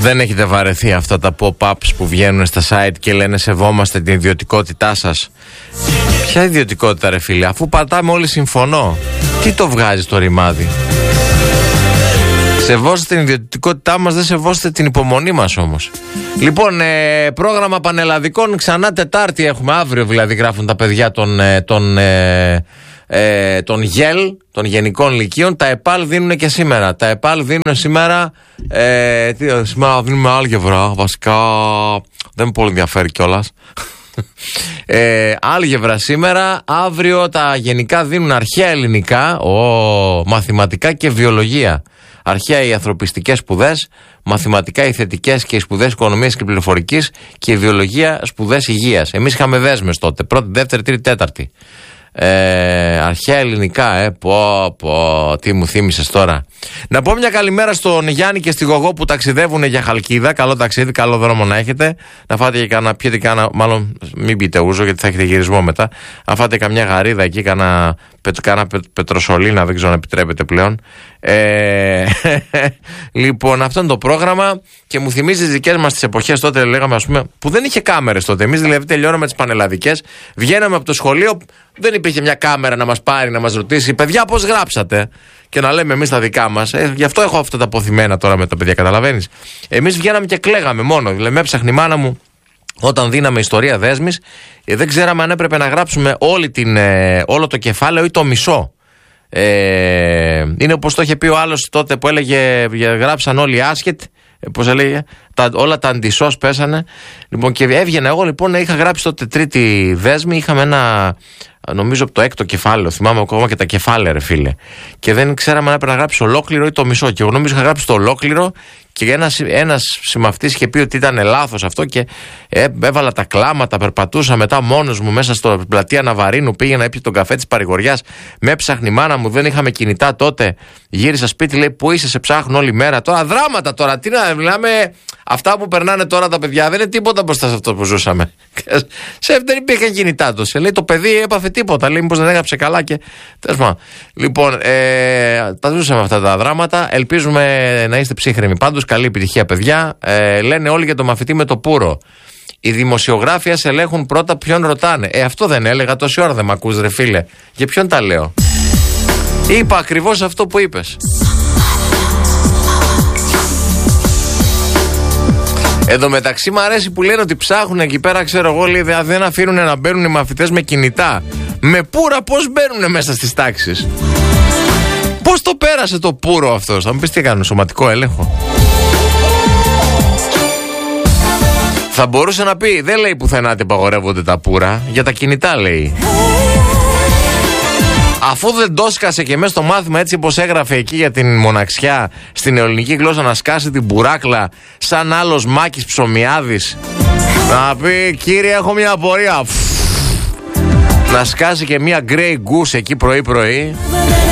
Δεν έχετε βαρεθεί αυτά τα pop-ups που βγαίνουν στα site και λένε σεβόμαστε την ιδιωτικότητά σας? Ποια ιδιωτικότητα ρε φίλε? Αφού πατάμε όλοι συμφωνώ. Τι το βγάζει το ρημάδι? Σεβόστε την ιδιωτικότητά μας, δεν σεβόστε την υπομονή μας όμως. Λοιπόν, πρόγραμμα πανελλαδικών ξανά Τετάρτη έχουμε, αύριο δηλαδή γράφουν τα παιδιά των ΓΕΛ, των Γενικών Λυκείων. Τα ΕΠΑΛ δίνουν και σήμερα. Τα ΕΠΑΛ δίνουν σήμερα. Σήμερα δίνουμε άλγευρα. Βασικά δεν με πολύ ενδιαφέρει κιόλας. Άλγευρα σήμερα. Αύριο τα γενικά δίνουν αρχαία ελληνικά, μαθηματικά και βιολογία. Αρχαία οι ανθρωπιστικές σπουδές, μαθηματικά οι θετικές και οι σπουδές οικονομίας και πληροφορικής και η βιολογία σπουδές υγείας. Εμείς είχαμε δέσμες τότε, πρώτη, δεύτερη, τρίτη, τέταρτη. Αρχαία ελληνικά, τι μου θύμισες τώρα. Να πω μια καλημέρα στον Γιάννη και στη Γογό που ταξιδεύουν για Χαλκίδα. Καλό ταξίδι, καλό δρόμο να έχετε. Να φάτε και πιείτε κάνα, μάλλον μην πείτε ούζο γιατί θα έχετε γυρισμό μετά. Να φάτε καμιά γαρίδα εκεί, κάνα πετροσολίνα, δεν ξέρω αν επιτρέπετε πλέον. Λοιπόν, αυτό είναι το πρόγραμμα και μου θυμίζει τις δικές μας τις εποχές τότε, λέγαμε, ας πούμε, που δεν είχε κάμερες τότε. Εμείς δηλαδή τελειώναμε τις πανελλαδικές, βγαίναμε από το σχολείο, δεν υπήρχε μια κάμερα να μας πάρει, να μας ρωτήσει παιδιά πώς γράψατε και να λέμε εμείς τα δικά μας. Γι' αυτό έχω αυτά τα αποθυμένα τώρα με τα παιδιά, καταλαβαίνεις. Εμείς βγαίναμε και κλαίγαμε μόνο. Δηλαδή, με έψαχνε η μάνα μου όταν δίναμε ιστορία δέσμης, δεν ξέραμε αν έπρεπε να γράψουμε όλο το κεφάλαιο ή το μισό. Είναι όπως το είχε πει ο άλλος τότε που έλεγε γράψαν όλοι άσχετ. Πώς έλεγε, όλα τα αντισώς πέσανε. Λοιπόν, και έβγαινα εγώ, λοιπόν, είχα γράψει τότε τρίτη δέσμη. Είχαμε νομίζω από το έκτο κεφάλαιο. Θυμάμαι ακόμα και τα κεφάλαια, ρε φίλε. Και δεν ξέραμε αν έπρεπε να γράψει ολόκληρο ή το μισό. Και εγώ νομίζω είχα γράψει το ολόκληρο. Και ένας συμμαθητής είχε πει ότι ήταν λάθος αυτό. Και έβαλα τα κλάματα, περπατούσα μετά μόνος μου μέσα στο πλατεία Ναβαρίνου. Πήγαινα, έπιε τον καφέ της παρηγοριάς. Με έψαχνε η μάνα μου, δεν είχαμε κινητά τότε. Γύρισα σπίτι, λέει, πού είσαι, σε ψάχνουν όλη μέρα. Τώρα δράματα τώρα. Τι να μιλάμε, αυτά που περνάνε τώρα τα παιδιά δεν είναι τίποτα μπροστά σε αυτό που ζούσαμε. Δεν υπήρχαν κινητά του. Λέει, το παιδί έπαθε τίποτα. Λέει, μήπως δεν έγραψε καλά και. Λοιπόν, τα ζούσαμε αυτά τα δράματα. Ελπίζουμε να είστε ψύχρεμοι πάντως. Καλή επιτυχία, παιδιά. Λένε όλοι για το μαθητή με το πουρο. Οι δημοσιογράφοι ας ελέγχουν πρώτα ποιον ρωτάνε. Αυτό δεν έλεγα τόση ώρα, δεν μ' ακούς, ρε φίλε? Για ποιον τα λέω? Είπα ακριβώς αυτό που είπες. Εδώ μεταξύ μου αρέσει που λένε ότι ψάχνουν εκεί πέρα, ξέρω εγώ, λέει, δεν αφήνουν να μπαίνουν οι μαθητές με κινητά. Με πουρα πώς μπαίνουν μέσα στις τάξεις? Πώς το πέρασε το πουρο αυτός? Θα μου πεις τι έκανε, σωματικό έλεγχο? Θα μπορούσε να πει, δεν λέει πουθενά ότι απαγορεύονται τα πουρα, για τα κινητά λέει. Αφού δεν το σκάσε και μέσα στο μάθημα έτσι όπως έγραφε εκεί για την μοναξιά στην ελληνική γλώσσα, να σκάσει την μπουράκλα σαν άλλος Μάκης Ψωμιάδης, να πει κύριε έχω μια απορία, να σκάσει και μια Grey Goose εκεί πρωί πρωί.